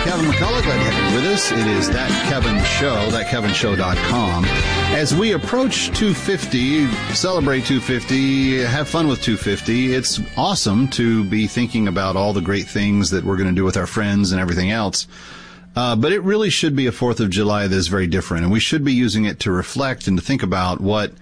Kevin McCullough, glad to have you with us. It is That Kevin Show, thatkevinshow.com. As we approach 250, celebrate 250, have fun with 250, it's awesome to be thinking about all the great things that we're going to do with our friends and everything else. But it really should be a 4th of July that is very different, and we should be using it to reflect and to think about what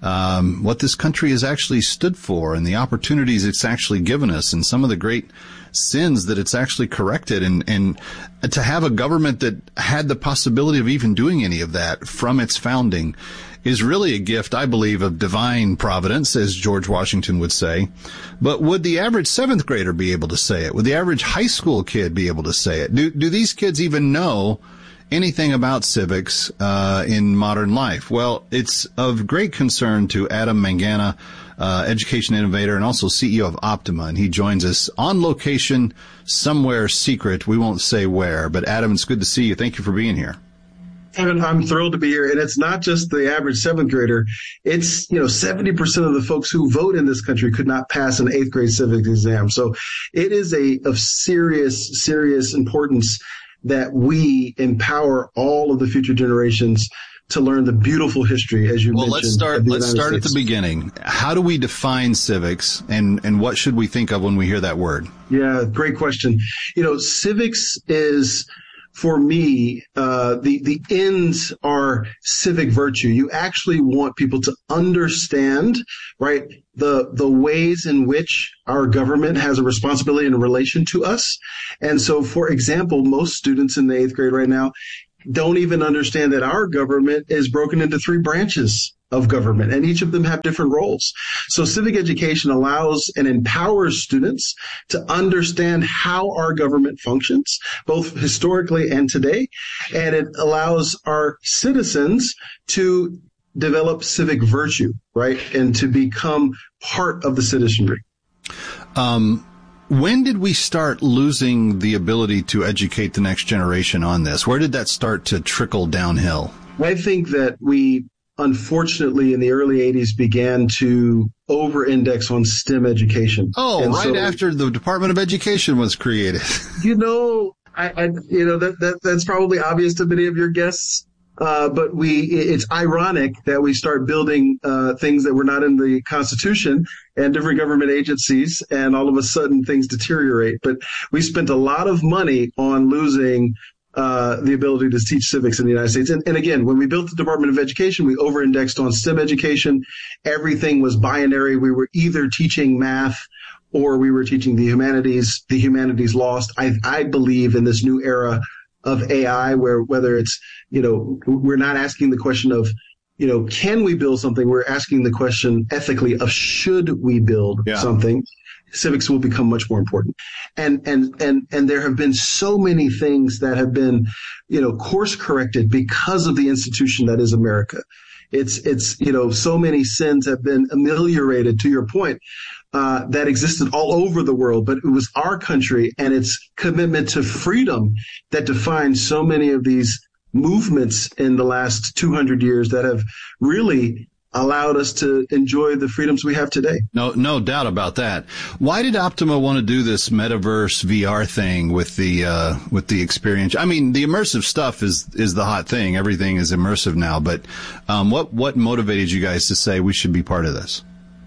this country has actually stood for and the opportunities it's actually given us and some of the great sins that it's actually corrected, and to have a government that had the possibility of even doing any of that from its founding is really a gift, I believe, of divine providence, as George Washington would say. But would the average 7th grader be able to say it? Would the average high school kid be able to say it? Do these kids even know anything about civics in modern life? Well, it's of great concern to Adam Mangana, education innovator and also CEO of Optima, and he joins us on location somewhere secret. We won't say where, but Adam, it's good to see you. Thank you for being here. Kevin, I'm thrilled to be here. And it's not just the average 7th grader. It's, 70% of the folks who vote in this country could not pass an 8th grade civics exam. So it is of serious, serious importance that we empower all of the future generations to learn the beautiful history, as you mentioned. Well, let's start at the beginning. How do we define civics, and what should we think of when we hear that word? Yeah, great question. Civics is, for me, the ends are civic virtue. You actually want people to understand, right, the ways in which our government has a responsibility in relation to us. And so, for example, most students in the 8th grade right now don't even understand that our government is broken into 3 branches of government, and each of them have different roles. So civic education allows and empowers students to understand how our government functions, both historically and today, and it allows our citizens to develop civic virtue, right, and to become part of the citizenry. When did we start losing the ability to educate the next generation on this? Where did that start to trickle downhill? I think that we, unfortunately, in the early 80s began to over-index on STEM education. Oh, and right after the Department of Education was created. That's probably obvious to many of your guests. But it's ironic that we start building things that were not in the Constitution and different government agencies, and all of a sudden things deteriorate. But we spent a lot of money on losing the ability to teach civics in the United States. And again, when we built the Department of Education, we over-indexed on STEM education. Everything was binary. We were either teaching math or we were teaching the humanities. The humanities lost. I believe in this new era of AI, where whether it's, we're not asking the question of, can we build something? We're asking the question ethically of should we build something? Civics will become much more important. And there have been so many things that have been, course corrected because of the institution that is America. It's so many sins have been ameliorated, to your point, that existed all over the world, but it was our country and its commitment to freedom that defined so many of these movements in the last 200 years that have really allowed us to enjoy the freedoms we have today. No doubt about that. Why did Optima want to do this metaverse VR thing with the experience? I mean, the immersive stuff is the hot thing. Everything is immersive now. But what motivated you guys to say we should be part of this?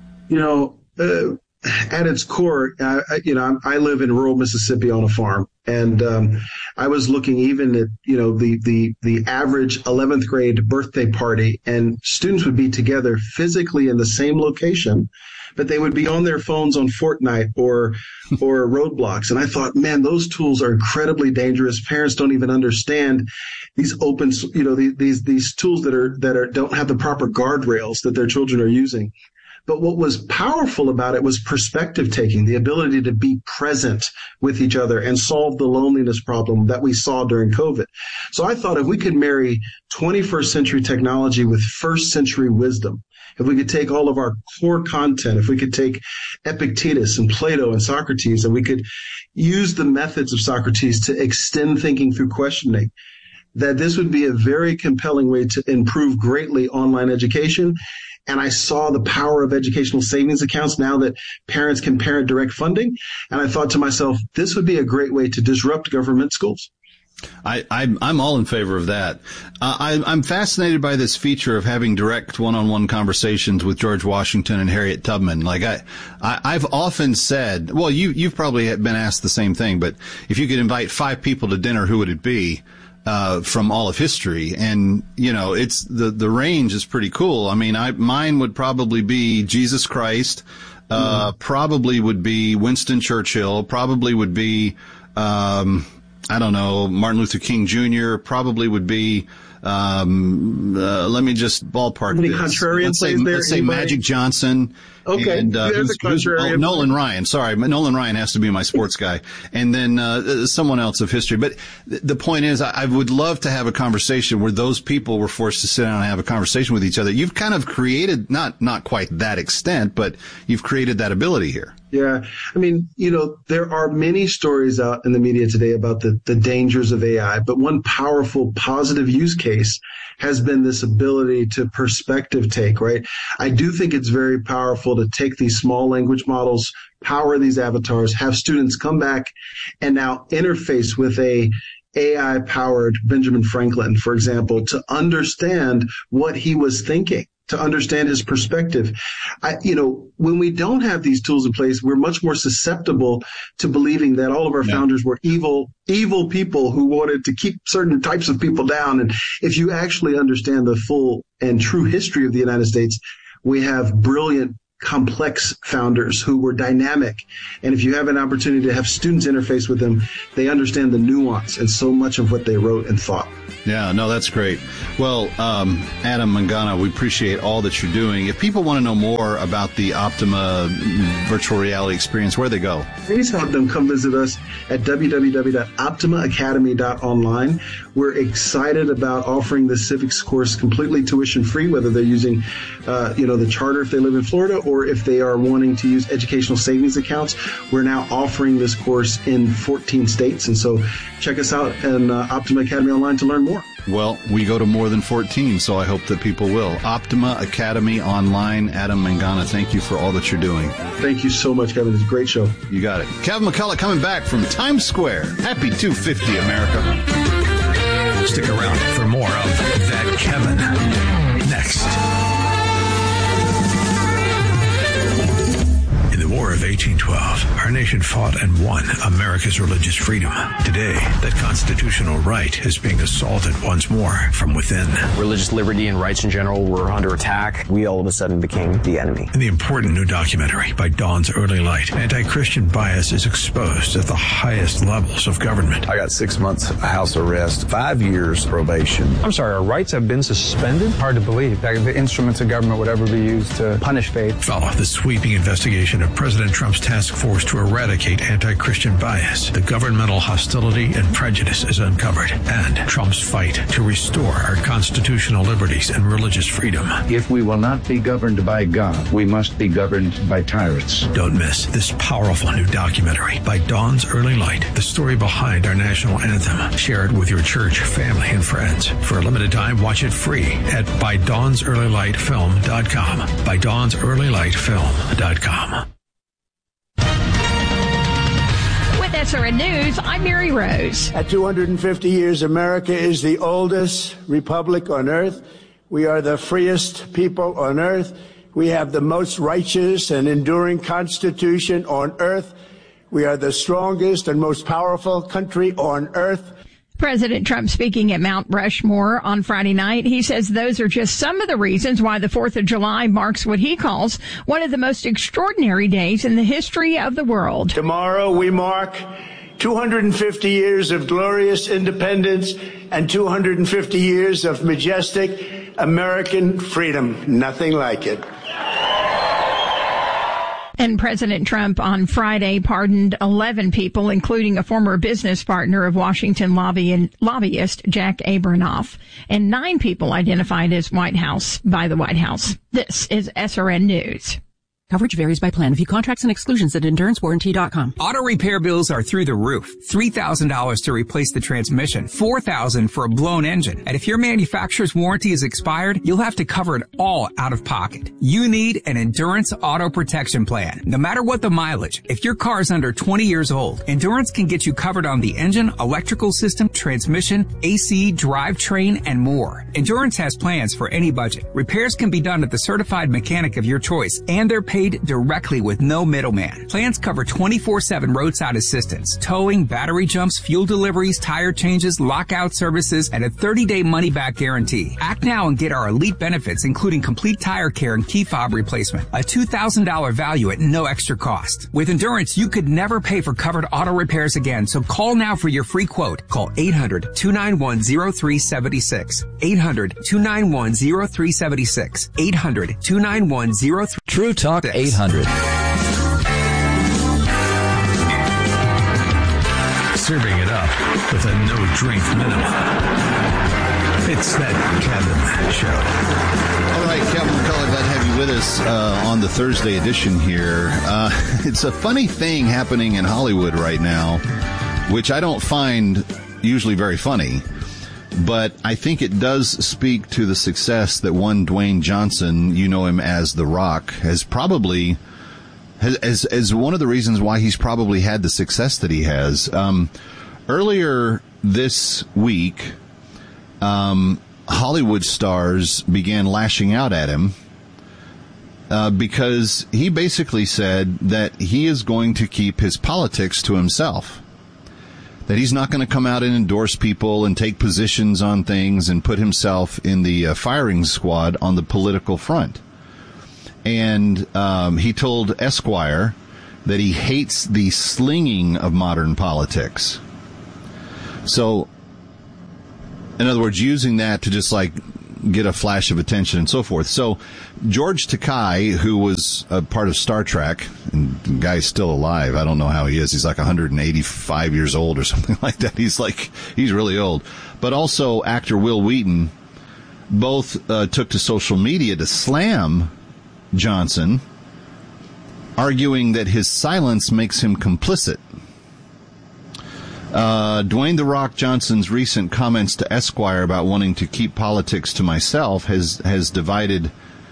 At its core, I live in rural Mississippi on a farm, and I was looking even at the average 11th grade birthday party, and students would be together physically in the same location, but they would be on their phones on Fortnite or Roblox. And I thought, man, those tools are incredibly dangerous. Parents don't even understand these these tools that don't have the proper guardrails that their children are using. But what was powerful about it was perspective taking, the ability to be present with each other and solve the loneliness problem that we saw during COVID. So I thought if we could marry 21st century technology with first century wisdom, if we could take all of our core content, if we could take Epictetus and Plato and Socrates, and we could use the methods of Socrates to extend thinking through questioning, that this would be a very compelling way to improve greatly online education. And I saw the power of educational savings accounts now that parents can parent direct funding. And I thought to myself, this would be a great way to disrupt government schools. I'm all in favor of that. I'm fascinated by this feature of having direct one-on-one conversations with George Washington and Harriet Tubman. Like I've often said, well, you've probably been asked the same thing, but if you could invite 5 people to dinner, who would it be? From all of history. And, it's the range is pretty cool. I mean, mine would probably be Jesus Christ, probably would be Winston Churchill, probably would be, I don't know, Martin Luther King Jr., probably would be, let me just ballpark this. Let's say Magic Johnson. Okay. And, Nolan Ryan. Sorry. Nolan Ryan has to be my sports guy. And then, someone else of history. But the point is, I would love to have a conversation where those people were forced to sit down and have a conversation with each other. You've kind of created, not quite that extent, but you've created that ability here. Yeah. I mean, there are many stories out in the media today about the dangers of AI, but one powerful positive use case has been this ability to perspective take, right? I do think it's very powerful to take these small language models, power these avatars, have students come back and now interface with a AI-powered Benjamin Franklin, for example, to understand what he was thinking, to understand his perspective. When we don't have these tools in place, we're much more susceptible to believing that all of our founders were evil people who wanted to keep certain types of people down. And if you actually understand the full and true history of the United States, we have brilliant, complex founders who were dynamic. And if you have an opportunity to have students interface with them, they understand the nuance and so much of what they wrote and thought. Yeah, no, that's great. Well, Adam Mangana, we appreciate all that you're doing. If people want to know more about the Optima virtual reality experience, where do they go? Please have them come visit us at www.optimaacademy.online. We're excited about offering the civics course completely tuition free, whether they're using, the charter if they live in Florida, or if they are wanting to use educational savings accounts. We're now offering this course in 14 states. And so check us out on Optima Academy Online to learn more. Well, we go to more than 14, so I hope that people will. Optima Academy Online. Adam Mangana, thank you for all that you're doing. Thank you so much, Kevin. It's a great show. You got it. Kevin McCullough coming back from Times Square. Happy 250, America. Stick around for more of That Kevin next. In the War of 1812, our nation fought and won America's religious freedom. Today, that constitutional right is being assaulted once more from within. Religious liberty and rights in general were under attack. We all of a sudden became the enemy. In the important new documentary by Dawn's Early Light, anti-Christian bias is exposed at the highest levels of government. I got 6 months house arrest, 5 years probation. I'm sorry, our rights have been suspended? Hard to believe that the instruments of government would ever be used to punish faith. Follow the sweeping investigation of President Trump's task force to eradicate anti-Christian bias. The governmental hostility and prejudice is uncovered, and Trump's fight to restore our constitutional liberties and religious freedom. If we will not be governed by God, we must be governed by tyrants. Don't miss this powerful new documentary by Dawn's Early Light, the story behind our national anthem. Share it with your church, family, and friends. For a limited time, watch it free at ByDawnsEarlyLightFilm.com. ByDawnsEarlyLightFilm.com. SRN News, I'm Mary Rose. At 250 years, America is the oldest republic on earth. We are the freest people on earth. We have the most righteous and enduring constitution on earth. We are the strongest and most powerful country on earth. President Trump speaking at Mount Rushmore on Friday night. He says those are just some of the reasons why the 4th of July marks what he calls one of the most extraordinary days in the history of the world. Tomorrow we mark 250 years of glorious independence and 250 years of majestic American freedom. Nothing like it. And President Trump on Friday pardoned 11 people, including a former business partner of Washington lobbyist Jack Abramoff, and 9 people identified as by the White House. This is SRN News. Coverage varies by plan. View contracts and exclusions at EnduranceWarranty.com. Auto repair bills are through the roof. $3,000 to replace the transmission, $4,000 for a blown engine. And if your manufacturer's warranty is expired, you'll have to cover it all out of pocket. You need an Endurance Auto Protection Plan. No matter what the mileage, if your car is under 20 years old, Endurance can get you covered on the engine, electrical system, transmission, AC, drivetrain, and more. Endurance has plans for any budget. Repairs can be done at the certified mechanic of your choice, and they're paid directly with no middleman. Plans cover 24/7 roadside assistance, towing, battery jumps, fuel deliveries, tire changes, lockout services, and a 30-day money-back guarantee. Act now and get our elite benefits, including complete tire care and key fob replacement. A $2,000 value at no extra cost. With Endurance, you could never pay for covered auto repairs again, so call now for your free quote. Call 800-291-0376. 800-291-0376. 800-291-0376. True Talk 800. Serving it up with a no-drink minimum. It's that Kevin Show. All right, Kevin McCullough, glad to have you with us on the Thursday edition here. It's a funny thing happening in Hollywood right now, which I don't find usually very funny. But I think it does speak to the success that one Dwayne Johnson, you know him as The Rock, has probably, as one of the reasons why he's probably had the success that he has. Earlier this week, Hollywood stars began lashing out at him because he basically said that he is going to keep his politics to himself. That he's not going to come out and endorse people and take positions on things and put himself in the firing squad on the political front. And he told Esquire that he hates the slinging of modern politics. So, in other words, using that to just like get a flash of attention and so forth. So George Takei, who was a part of Star Trek, and the guy's still alive. I don't know how he is. He's like 185 years old or something like that. He's really old. But also actor Will Wheaton both took to social media to slam Johnson, arguing that his silence makes him complicit. Dwayne "The Rock" Johnson's recent comments to Esquire about wanting to keep politics to myself has divided,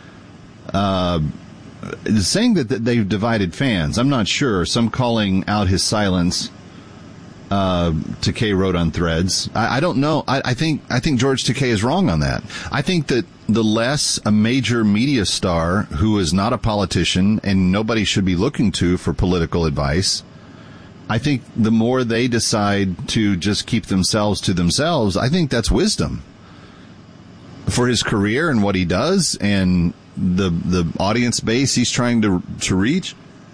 saying that they've divided fans. I'm not sure. Some calling out his silence. Takei wrote on Threads. I don't know. I think George Takei is wrong on that. I think that the less a major media star who is not a politician and nobody should be looking to for political advice, I think the more they decide to just keep themselves to themselves, I think that's wisdom for his career and what he does and the audience base he's trying to reach.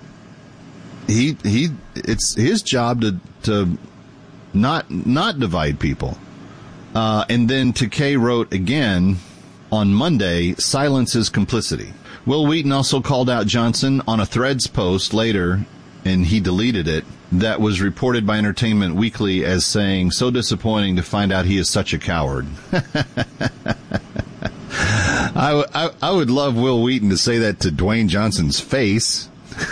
It's his job to not divide people. And then Takei wrote again on Monday, silence is complicity. Will Wheaton also called out Johnson on a Threads post later, and he deleted it, that was reported by Entertainment Weekly as saying, so disappointing to find out he is such a coward. I would love Will Wheaton to say that to Dwayne Johnson's face.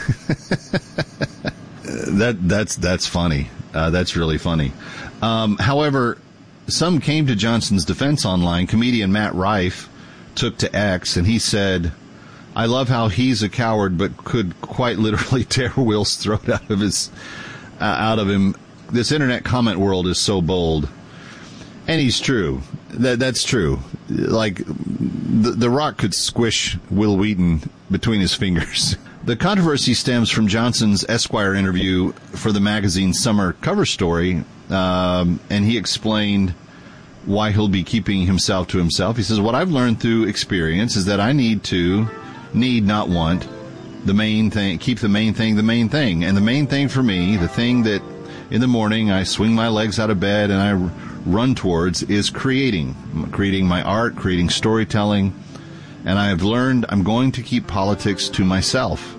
That's funny. That's really funny. However, some came to Johnson's defense online. Comedian Matt Rife took to X, and he said, I love how he's a coward, but could quite literally tear Will's throat out of him. This internet comment world is so bold. And he's true. That's true. Like, the Rock could squish Will Wheaton between his fingers. The controversy stems from Johnson's Esquire interview for the magazine's summer cover story, and he explained why he'll be keeping himself to himself. He says, what I've learned through experience is that I need, not want, the main thing, keep the main thing the main thing. And the main thing for me, the thing that in the morning I swing my legs out of bed and I run towards, is creating my art, creating storytelling. And I have learned I'm going to keep politics to myself.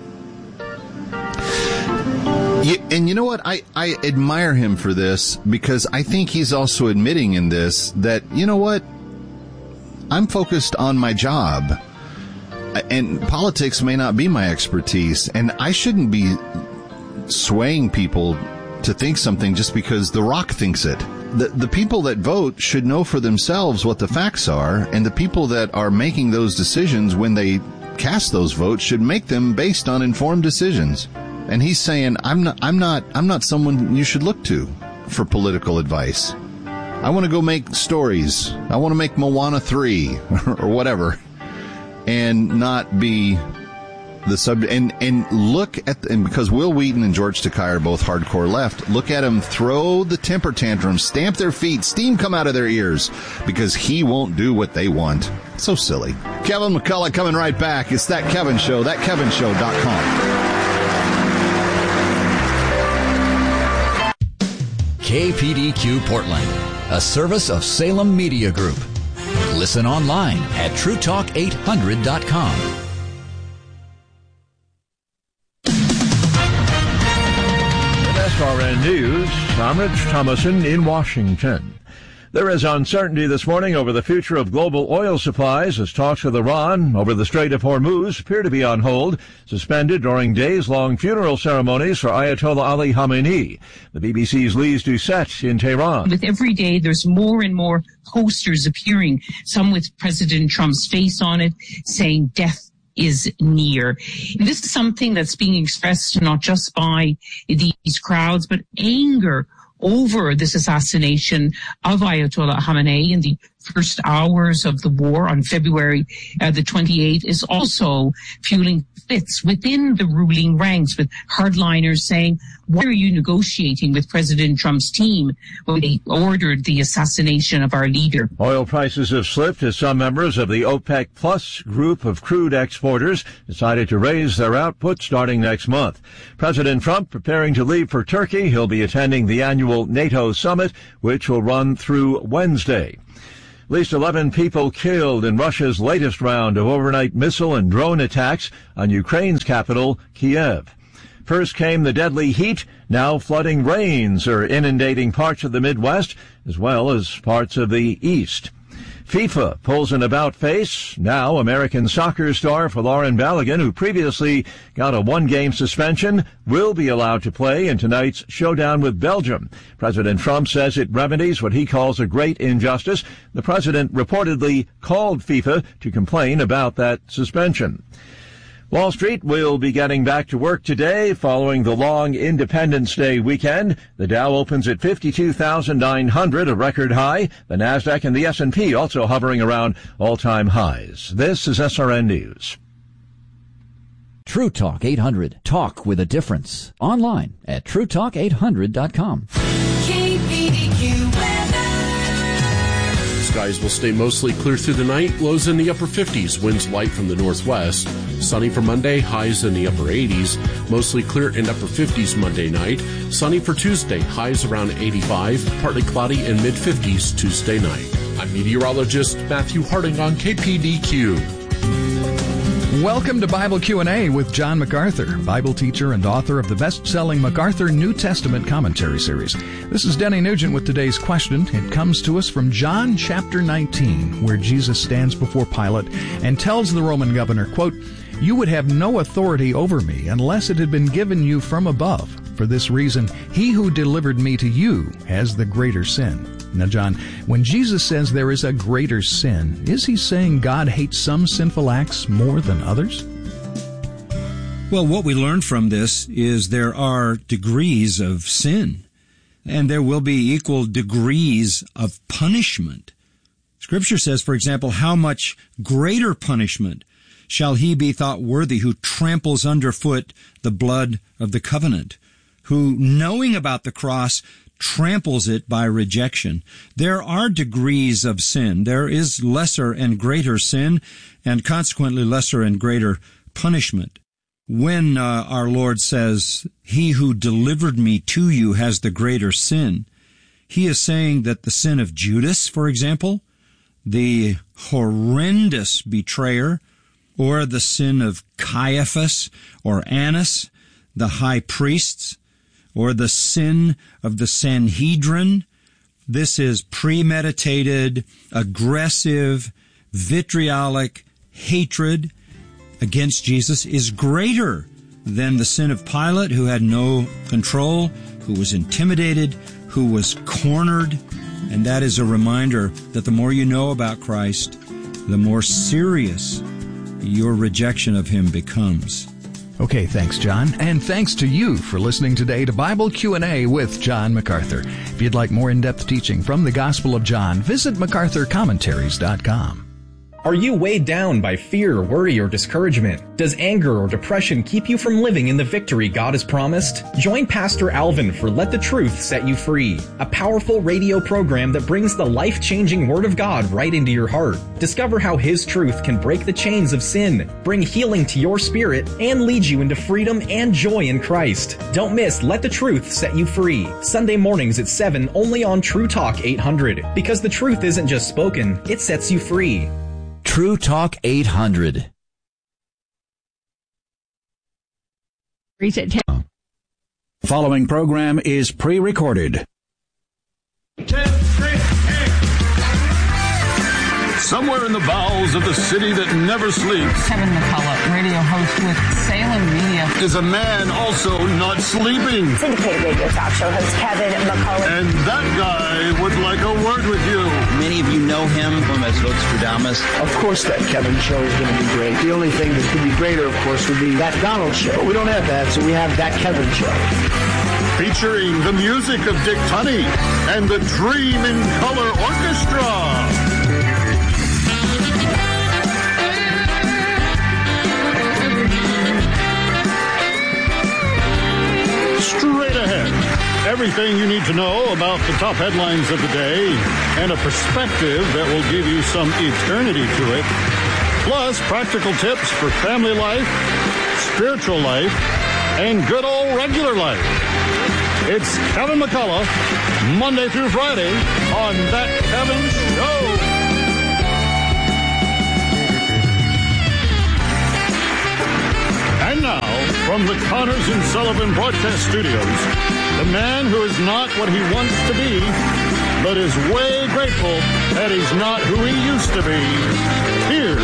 And you know what? I admire him for this, because I think he's also admitting in this that, you know what? I'm focused on my job. And politics may not be my expertise, and I shouldn't be swaying people to think something just because The Rock thinks it. The people that vote should know for themselves what the facts are, and the people that are making those decisions when they cast those votes should make them based on informed decisions. And he's saying, I'm not someone you should look to for political advice. I want to go make stories. I want to make Moana 3 or whatever, and not be the subject. And look at, and because Will Wheaton and George Takei are both hardcore left, look at them throw the temper tantrums, stamp their feet, steam come out of their ears, because he won't do what they want. So silly. Kevin McCullough coming right back. It's That Kevin Show, thatkevinshow.com. KPDQ Portland, a service of Salem Media Group. Listen online at TrueTalk800.com. SRN News, I'm Rich Thomason in Washington. There is uncertainty this morning over the future of global oil supplies as talks with Iran over the Strait of Hormuz appear to be on hold, suspended during days-long funeral ceremonies for Ayatollah Ali Khamenei. The BBC's Lise Doucette in Tehran. With every day, there's more and more posters appearing, some with President Trump's face on it, saying death is near. And this is something that's being expressed not just by these crowds, but anger over this assassination of Ayatollah Khamenei in the first hours of the war on February the 28th is also fueling splits within the ruling ranks, with hardliners saying, why are you negotiating with President Trump's team when they ordered the assassination of our leader? Oil prices have slipped as some members of the OPEC Plus group of crude exporters decided to raise their output starting next month. President Trump preparing to leave for Turkey. He'll be attending the annual NATO summit, which will run through Wednesday. At least 11 people killed in Russia's latest round of overnight missile and drone attacks on Ukraine's capital, Kiev. First came the deadly heat. Now flooding rains are inundating parts of the Midwest as well as parts of the East. FIFA pulls an about-face. Now American soccer star Folarin Balogun, who previously got a one-game suspension, will be allowed to play in tonight's showdown with Belgium. President Trump says it remedies what he calls a great injustice. The president reportedly called FIFA to complain about that suspension. Wall Street will be getting back to work today following the long Independence Day weekend. The Dow opens at 52,900, a record high. The Nasdaq and the S&P also hovering around all-time highs. This is SRN News. True Talk 800. Talk with a difference. Online at TrueTalk800.com. Skies will stay mostly clear through the night. Lows in the upper 50s. Winds light from the northwest. Sunny for Monday. Highs in the upper 80s. Mostly clear and upper 50s Monday night. Sunny for Tuesday. Highs around 85. Partly cloudy and mid-50s Tuesday night. I'm meteorologist Matthew Harding on KPDQ. Welcome to Bible Q&A with John MacArthur, Bible teacher and author of the best-selling MacArthur New Testament Commentary Series. This is Denny Nugent with today's question. It comes to us from John chapter 19, where Jesus stands before Pilate and tells the Roman governor, quote, "You would have no authority over me unless it had been given you from above. For this reason, he who delivered me to you has the greater sin." Now, John, when Jesus says there is a greater sin, is he saying God hates some sinful acts more than others? Well, what we learn from this is there are degrees of sin, and there will be equal degrees of punishment. Scripture says, for example, how much greater punishment shall he be thought worthy who tramples underfoot the blood of the covenant, who, knowing about the cross, tramples it by rejection. There are degrees of sin. There is lesser and greater sin, and consequently lesser and greater punishment. When our Lord says, "He who delivered me to you has the greater sin," he is saying that the sin of Judas, for example, the horrendous betrayer, or the sin of Caiaphas or Annas, the high priests, or the sin of the Sanhedrin. This is premeditated, aggressive, vitriolic hatred. against Jesus is greater than the sin of Pilate, who had no control, who was intimidated, who was cornered. And that is a reminder that the more you know about Christ, the more serious your rejection of him becomes. Okay, thanks, John. And thanks to you for listening today to Bible Q&A with John MacArthur. If you'd like more in-depth teaching from the Gospel of John, visit MacArthurCommentaries.com. Are you weighed down by fear, worry, or discouragement? Does anger or depression keep you from living in the victory God has promised? Join Pastor Alvin for Let the Truth Set You Free, a powerful radio program that brings the life-changing Word of God right into your heart. Discover how His truth can break the chains of sin, bring healing to your spirit, and lead you into freedom and joy in Christ. Don't miss Let the Truth Set You Free, Sunday mornings at 7 only on True Talk 800. Because the truth isn't just spoken, it sets you free. True Talk 800. Following program is pre-recorded. Somewhere in the bowels of the city that never sleeps, Kevin McCullough, radio host with Salem Media, is a man also not sleeping. Syndicated radio talk show host Kevin McCullough. And that guy would like a word with you. Many of you know him as Vostradamus. Of course that Kevin show is going to be great. The only thing that could be greater, of course, would be that Donald show. We don't have that, so we have that Kevin show. Featuring the music of Dick Tunney and the Dream in Color Orchestra. Straight ahead. Everything you need to know about the top headlines of the day and a perspective that will give you some eternity to it. Plus, practical tips for family life, spiritual life, and good old regular life. It's Kevin McCullough, Monday through Friday on That Kevin Show. And now, from the Connors and Sullivan Broadcast Studios, the man who is not what he wants to be, but is way grateful that he's not who he used to be. Here's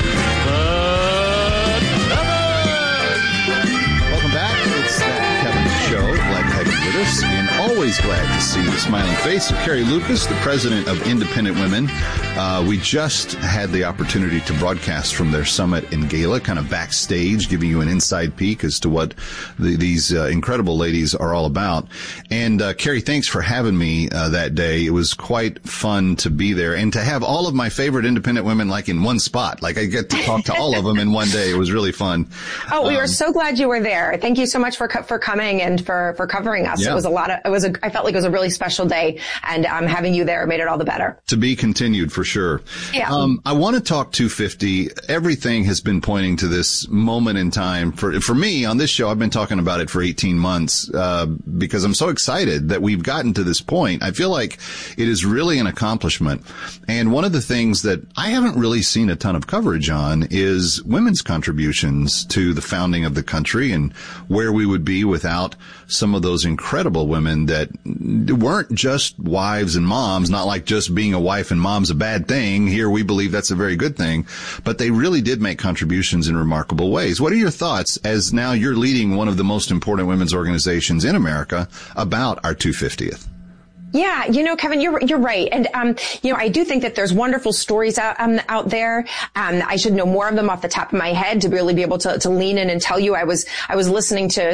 Welcome back. It's That Kevin Show. Glad to have you with us, and always glad to see the smiling face of Carrie Lucas, the president of Independent Women. We just had the opportunity to broadcast from their summit in Gala, kind of backstage, giving you an inside peek as to what these incredible ladies are all about. And Carrie, thanks for having me that day. It was quite fun to be there and to have all of my favorite independent women like in one spot. Like I get to talk to all of them in one day. It was really fun. Oh, we were so glad you were there. Thank you so much for coming and for covering us. Yeah. It was I felt like it was a really special day, and having you there made it all the better. To be continued for sure. Yeah. I want to talk 250. Everything has been pointing to this moment in time. For me on this show, I've been talking about it for 18 months, because I'm so excited that we've gotten to this point. I feel like it is really an accomplishment. And one of the things that I haven't really seen a ton of coverage on is women's contributions to the founding of the country and where we would be without some of those incredible women that weren't just wives and moms, not like just being a wife and mom's a bad thing. Here we believe that's a very good thing, but they really did make contributions in remarkable ways. What are your thoughts as now you're leading one of the most important women's organizations in America about our 250th? Yeah, Kevin, you're right. And, I do think that there's wonderful stories out there. I should know more of them off the top of my head to really be able to lean in and tell you. I was listening to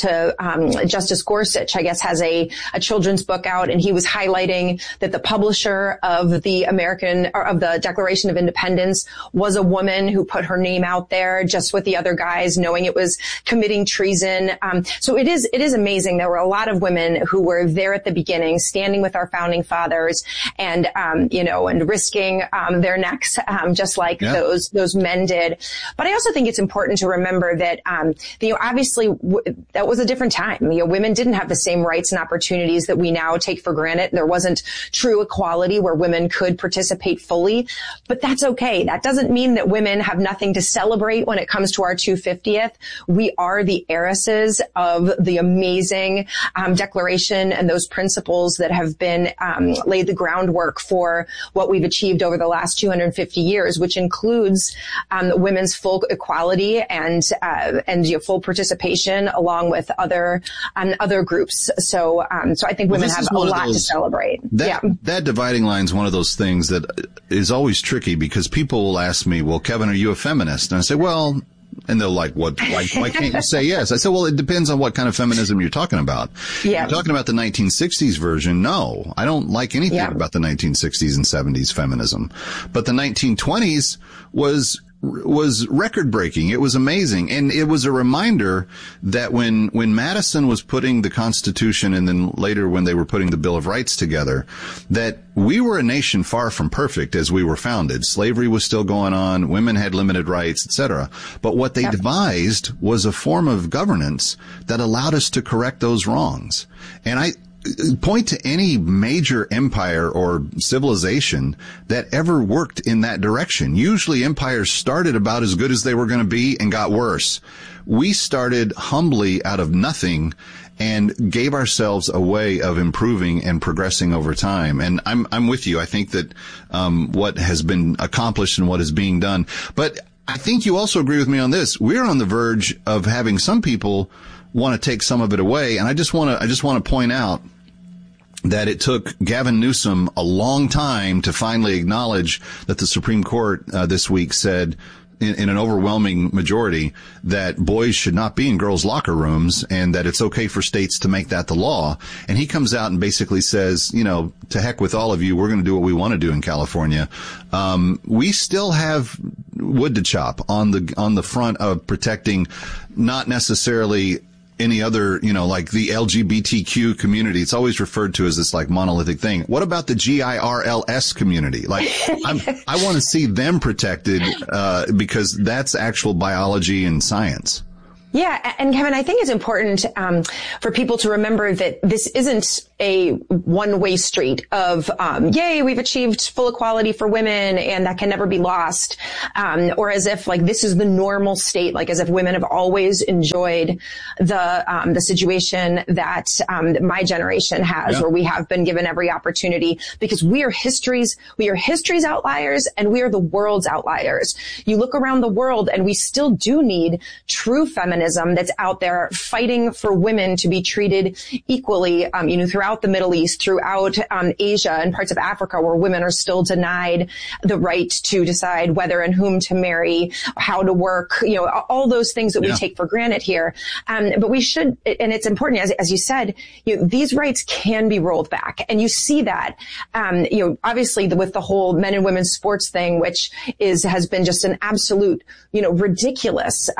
Justice Gorsuch, I guess, has a children's book out, and he was highlighting that the publisher of the Declaration of Independence was a woman who put her name out there just with the other guys, knowing it was committing treason. So it is amazing. There were a lot of women who were there at the beginning, standing with our founding fathers and risking their necks, just like those men did. But I also think it's important to remember that, obviously that was a different time. Women didn't have the same rights and opportunities that we now take for granted. There wasn't true equality where women could participate fully, but that's okay. That doesn't mean that women have nothing to celebrate when it comes to our 250th. We are the heiresses of the amazing Declaration and those principles that that have been laid the groundwork for what we've achieved over the last 250 years, which includes women's full equality and full participation along with other groups. So I think women have a lot to celebrate. That dividing line is one of those things that is always tricky, because people will ask me, well, Kevin, are you a feminist? And I say, well, and they're like, what? Why can't you say yes? I said, well, it depends on what kind of feminism you're talking about. Yeah. You're talking about the 1960s version. No, I don't like anything about the 1960s and 70s feminism. But the 1920s was record breaking. It was amazing. And it was a reminder that when Madison was putting the Constitution, and then later when they were putting the Bill of Rights together, that we were a nation far from perfect as we were founded. Slavery was still going on. Women had limited rights, etc. But what they devised was a form of governance that allowed us to correct those wrongs. And I point to any major empire or civilization that ever worked in that direction. Usually empires started about as good as they were going to be and got worse. We started humbly out of nothing and gave ourselves a way of improving and progressing over time. And I'm with you. I think that what has been accomplished and what is being done. But I think you also agree with me on this. We're on the verge of having some people want to take some of it away. And I just want to point out that it took Gavin Newsom a long time to finally acknowledge that the Supreme Court this week said in an overwhelming majority that boys should not be in girls' locker rooms, and that it's okay for states to make that the law. And he comes out and basically says, to heck with all of you, we're going to do what we want to do in California. We still have wood to chop on the front of protecting not necessarily any other, like the LGBTQ community. It's always referred to as this like monolithic thing. What about the GIRLS community? Like, I want to see them protected, because that's actual biology and science. Yeah, and Kevin, I think it's important for people to remember that this isn't a one-way street of, yay, we've achieved full equality for women and that can never be lost, or as if like this is the normal state, like as if women have always enjoyed the situation that my generation has, where we have been given every opportunity, because we are history's outliers and we are the world's outliers. You look around the world and we still do need true feminism that's out there fighting for women to be treated equally, throughout the Middle East, throughout Asia and parts of Africa, where women are still denied the right to decide whether and whom to marry, how to work, all those things that we take for granted here. But we should, and it's important, as you said, these rights can be rolled back. And you see that, obviously with the whole men and women's sports thing, which has been just an absolute, ridiculous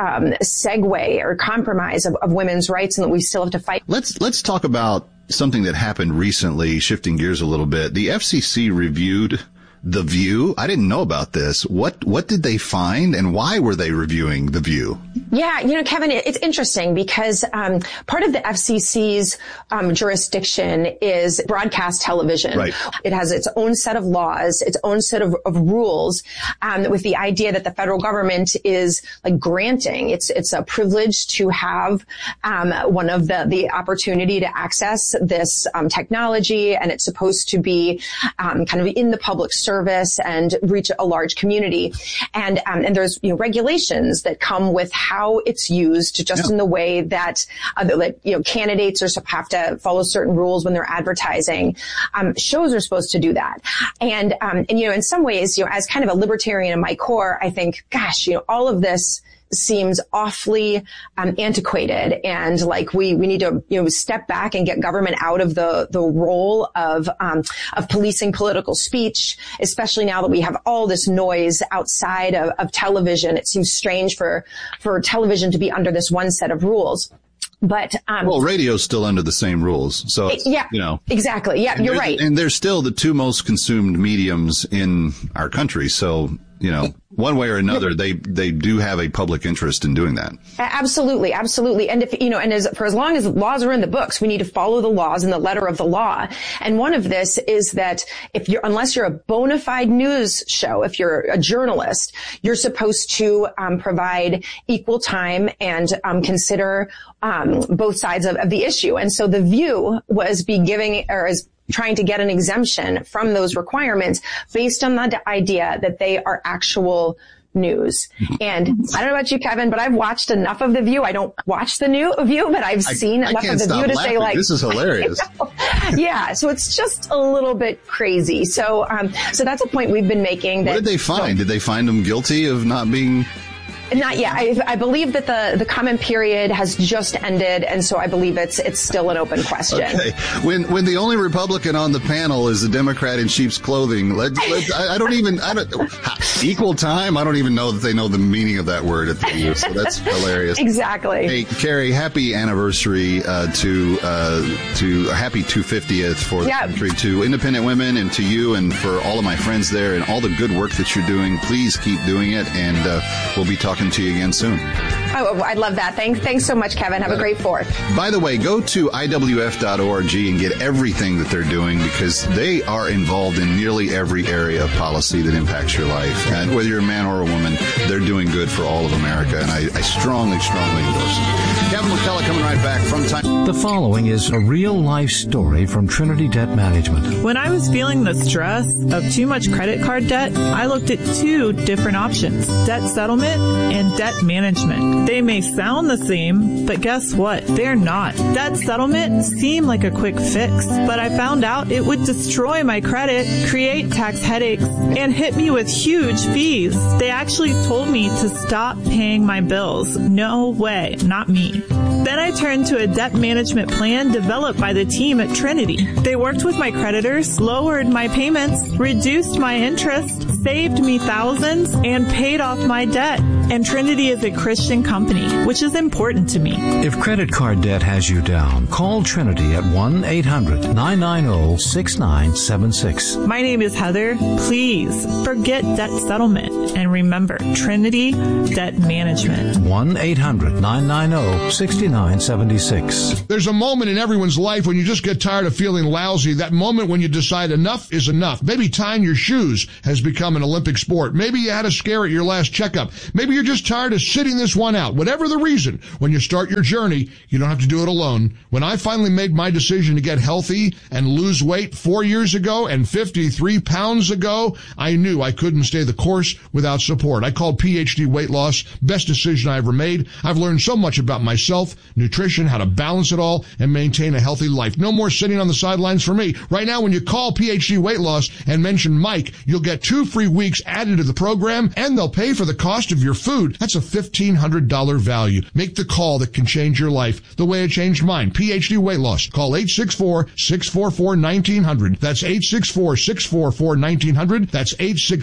segue or compromise of women's rights, and that we still have to fight. Let's talk about something that happened recently, shifting gears a little bit. The FCC reviewed The View. I didn't know about this. What did they find, and why were they reviewing The View? Yeah, Kevin, it's interesting because part of the FCC's jurisdiction is broadcast television. Right. It has its own set of laws, its own set of rules, with the idea that the federal government is like granting. It's a privilege to have one of the opportunity to access this technology, and it's supposed to be kind of in the public service and reach a large community. And there's regulations that come with how it's used, just in the way that candidates have to follow certain rules when they're advertising. Shows are supposed to do that. And in some ways, as kind of a libertarian in my core, I think, gosh, all of this seems awfully antiquated, and like we need to step back and get government out of the role of policing political speech, especially now that we have all this noise outside of television. It seems strange for television to be under this one set of rules. But radio's still under the same rules. So exactly. Yeah, you're right. And they're still the two most consumed mediums in our country. So one way or another, they do have a public interest in doing that. Absolutely, absolutely. And for as long as laws are in the books, we need to follow the laws and the letter of the law. And one of this is that unless you're a bona fide news show, if you're a journalist, you're supposed to provide equal time and consider both sides of the issue. And so The View is trying to get an exemption from those requirements based on the idea that they are actual news. And I don't know about you, Kevin, but I've watched enough of The View. I don't watch The View, but I've seen enough of The View to say, like, this is hilarious. Yeah. So it's just a little bit crazy. So that's a point we've been making. What did they find? Did they find them guilty of not being... Not yet. I believe that the comment period has just ended, and so I believe it's still an open question. Okay. When the only Republican on the panel is a Democrat in sheep's clothing, equal time. I don't even know that they know the meaning of that word at the end. So that's hilarious. Exactly. Hey, Carrie, happy anniversary to happy 250th for the country, to independent women, and to you, and for all of my friends there, and all the good work that you're doing. Please keep doing it, and we'll be talking to you again soon. Oh, I'd love that. Thanks so much, Kevin. Have a great 4th. By the way, go to IWF.org and get everything that they're doing, because they are involved in nearly every area of policy that impacts your life. And whether you're a man or a woman, they're doing good for all of America. And I strongly, strongly endorse it. Kevin McCullough coming right back from time. The following is a real-life story from Trinity Debt Management. When I was feeling the stress of too much credit card debt, I looked at 2 different options: debt settlement and debt management. They may sound the same, but guess what? They're not. Debt settlement seemed like a quick fix, but I found out it would destroy my credit, create tax headaches, and hit me with huge fees. They actually told me to stop paying my bills. No way, not me. Then I turned to a debt management plan developed by the team at Trinity. They worked with my creditors, lowered my payments, reduced my interest, saved me thousands, and paid off my debt. And Trinity is a Christian company, which is important to me. If credit card debt has you down, call Trinity at 1-800-990-6976. My name is Heather. Please forget debt settlement and remember Trinity Debt Management. 1-800-990-6976. There's a moment in everyone's life when you just get tired of feeling lousy. That moment when you decide enough is enough. Maybe tying your shoes has become an Olympic sport. Maybe you had a scare at your last checkup. Maybe you're just tired of sitting this one out. Whatever the reason, when you start your journey, you don't have to do it alone. When I finally made my decision to get healthy and lose weight 4 years ago and 53 pounds ago, I knew I couldn't stay the course without support. I called PhD Weight Loss. Best decision I ever made. I've learned so much about myself, nutrition, how to balance it all, and maintain a healthy life. No more sitting on the sidelines for me. Right now, when you call PhD Weight Loss and mention Mike, you'll get 2 free weeks added to the program, and they'll pay for the cost of your food. That's a $1,500 value. Make the call that can change your life the way it changed mine. PhD Weight Loss. Call 864-644-1900. That's 864-644-1900. That's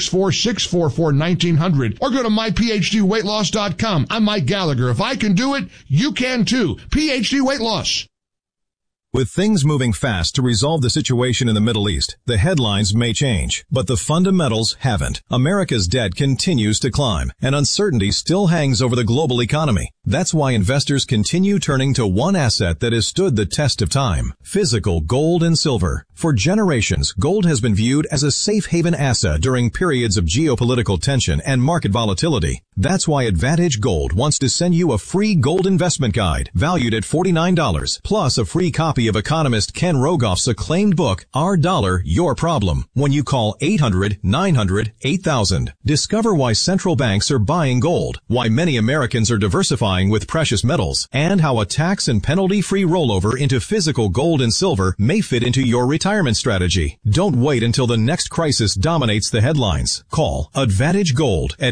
864-644-1900. Or go to myphdweightloss.com. I'm Mike Gallagher. If I can do it, you can too. PhD Weight Loss. With things moving fast to resolve the situation in the Middle East, the headlines may change, but the fundamentals haven't. America's debt continues to climb, and uncertainty still hangs over the global economy. That's why investors continue turning to one asset that has stood the test of time: physical gold and silver. For generations, gold has been viewed as a safe haven asset during periods of geopolitical tension and market volatility. That's why Advantage Gold wants to send you a free gold investment guide valued at $49, plus a free copy of economist Ken Rogoff's acclaimed book, Our Dollar, Your Problem, when you call 800-900-8000. Discover why central banks are buying gold, why many Americans are diversifying with precious metals, and how a tax and penalty-free rollover into physical gold and silver may fit into your retirement strategy. Don't wait until the next crisis dominates the headlines. Call Advantage Gold at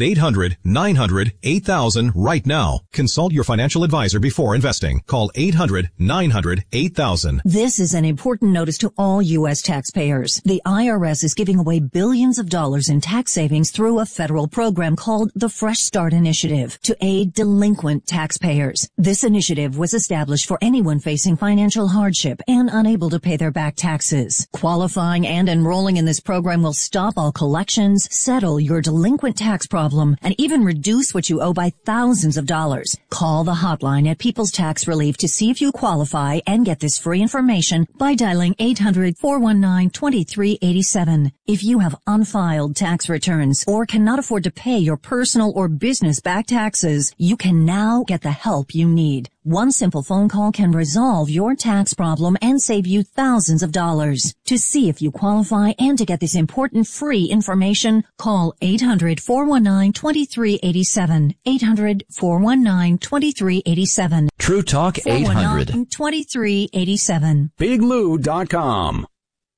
800-900-8000 right now. Consult your financial advisor before investing. Call 800-900-8000. $1,000. This is an important notice to all U.S. taxpayers. The IRS is giving away billions of dollars in tax savings through a federal program called the Fresh Start Initiative to aid delinquent taxpayers. This initiative was established for anyone facing financial hardship and unable to pay their back taxes. Qualifying and enrolling in this program will stop all collections, settle your delinquent tax problem, and even reduce what you owe by thousands of dollars. Call the hotline at People's Tax Relief to see if you qualify and get this free information by dialing 800-419-2387. If you have unfiled tax returns or cannot afford to pay your personal or business back taxes, you can now get the help you need. One simple phone call can resolve your tax problem and save you thousands of dollars. To see if you qualify and to get this important free information, call 800-419-2387. 800-419-2387. True Talk 800. 2387. BigLou.com.